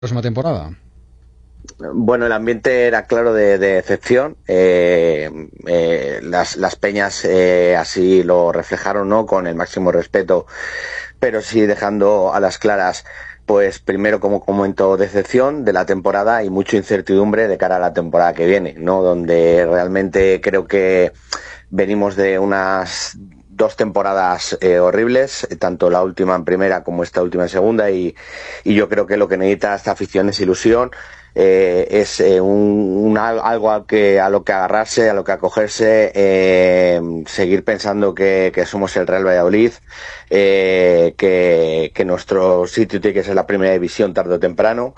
Próxima temporada. Bueno, el ambiente era claro de decepción. Las peñas así lo reflejaron, ¿no? Con el máximo respeto, pero sí dejando a las claras, pues primero, como comentó, decepción de la temporada y mucha incertidumbre de cara a la temporada que viene, ¿no? Donde realmente creo que venimos de unas dos temporadas horribles, tanto la última en primera como esta última en segunda, y yo creo que lo que necesita esta afición es ilusión, es algo a lo que agarrarse, a lo que acogerse, seguir pensando que somos el Real Valladolid, que nuestro sitio tiene que ser la primera división tarde o temprano,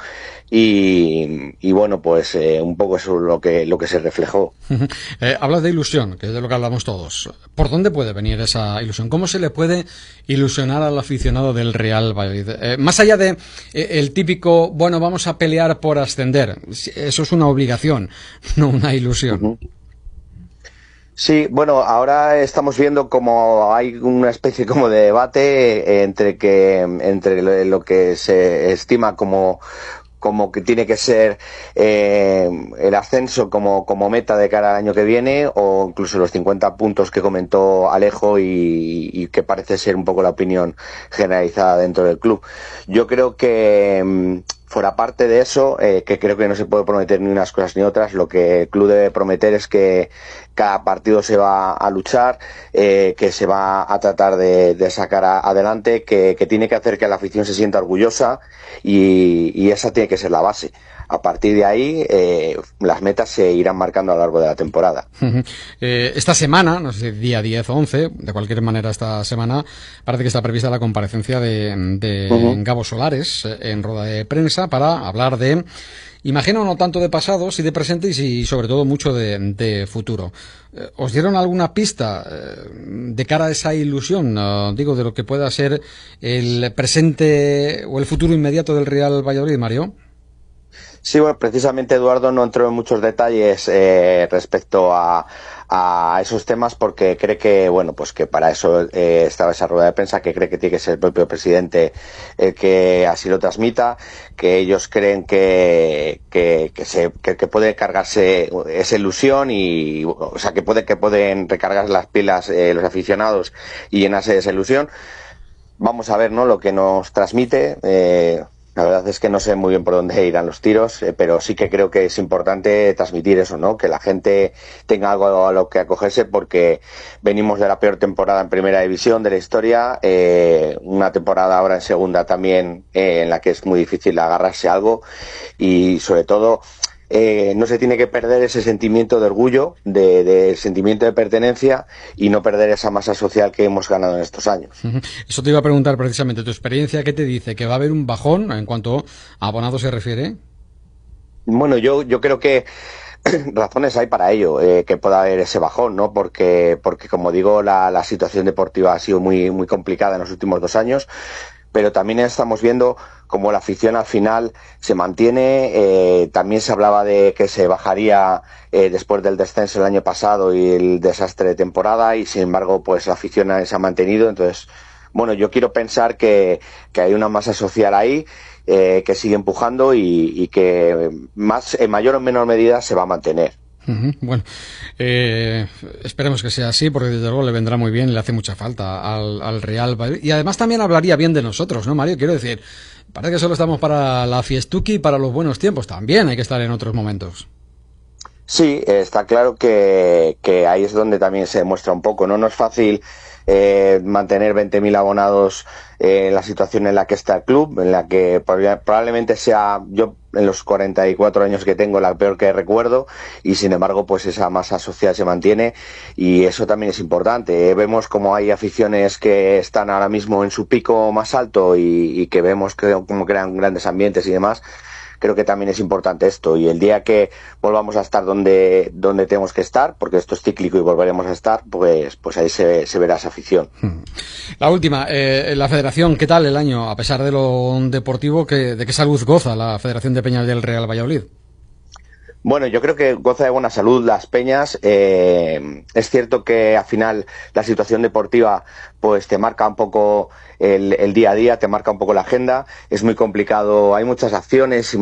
y bueno, pues un poco eso es lo que se reflejó. Hablas de ilusión, que es de lo que hablamos todos. ¿Por dónde puede venir esa ilusión? ¿Cómo se le puede ilusionar al aficionado del Real Valladolid? Más allá de el típico, bueno, vamos a pelear por ascender. Eso es una obligación, no una ilusión. Uh-huh. Sí, bueno, ahora estamos viendo como hay una especie como de debate entre lo que se estima como que tiene que ser el ascenso como meta de cara al año que viene, o incluso los 50 puntos que comentó Alejo y que parece ser un poco la opinión generalizada dentro del club. Yo creo que fuera parte de eso, que creo que no se puede prometer ni unas cosas ni otras, lo que el club debe prometer es que cada partido se va a luchar, que se va a tratar de sacar adelante, que tiene que hacer que la afición se sienta orgullosa, y esa tiene que ser la base. A partir de ahí, las metas se irán marcando a lo largo de la temporada. Esta semana, no sé si día 10 o 11, de cualquier manera esta semana, parece que está prevista la comparecencia de Gabo Solares en rueda de prensa para hablar de, imagino, no tanto de pasado, sí de presente y sobre todo mucho de futuro. ¿Os dieron alguna pista de cara a esa ilusión, digo, de lo que pueda ser el presente o el futuro inmediato del Real Valladolid, Mario? Sí, bueno, precisamente Eduardo no entró en muchos detalles respecto a esos temas, porque cree que, bueno, pues que para eso estaba esa rueda de prensa, que cree que tiene que ser el propio presidente el que así lo transmita, que ellos creen que puede cargarse esa ilusión, y, o sea, que pueden recargar las pilas los aficionados y llenarse de esa ilusión. Vamos a ver, ¿no?, lo que nos transmite. La verdad es que no sé muy bien por dónde irán los tiros, pero sí que creo que es importante transmitir eso, ¿no? Que la gente tenga algo a lo que acogerse, porque venimos de la peor temporada en primera división de la historia, una temporada ahora en segunda también, en la que es muy difícil agarrarse a algo, y sobre todo no se tiene que perder ese sentimiento de orgullo, de sentimiento de pertenencia, y no perder esa masa social que hemos ganado en estos años. Eso te iba a preguntar precisamente, ¿tu experiencia qué te dice? ¿Que va a haber un bajón en cuanto a abonados se refiere? Bueno, yo creo que razones hay para ello, que pueda haber ese bajón, ¿no? Porque como digo, la situación deportiva ha sido muy, muy complicada en los últimos 2 años, pero también estamos viendo cómo la afición al final se mantiene. También se hablaba de que se bajaría después del descenso el año pasado y el desastre de temporada, y sin embargo, pues la afición se ha mantenido. Entonces, bueno, yo quiero pensar que hay una masa social ahí, que sigue empujando, y que en mayor o menor medida se va a mantener. Bueno, esperemos que sea así, porque desde luego le vendrá muy bien, le hace mucha falta al Real Valladolid, y además también hablaría bien de nosotros, ¿no, Mario? Quiero decir, parece que solo estamos para la fiestuki y para los buenos tiempos, también hay que estar en otros momentos. Sí, está claro que ahí es donde también se demuestra un poco, ¿no? No es fácil mantener 20.000 abonados en la situación en la que está el club, en la que probablemente sea, yo en los 44 años que tengo, la peor que recuerdo, y sin embargo, pues esa masa social se mantiene, y eso también es importante. Vemos como hay aficiones que están ahora mismo en su pico más alto, y que vemos cómo crean grandes ambientes y demás. Creo que también es importante esto, y el día que volvamos a estar donde tenemos que estar, porque esto es cíclico y volveremos a estar, pues ahí se verá esa afición. La última, la Federación, ¿qué tal el año? A pesar de lo deportivo, ¿de qué salud goza la Federación de Peñas del Real Valladolid? Bueno, yo creo que goza de buena salud Las Peñas. Es cierto que al final la situación deportiva pues te marca un poco el día a día, te marca un poco la agenda. Es muy complicado, hay muchas acciones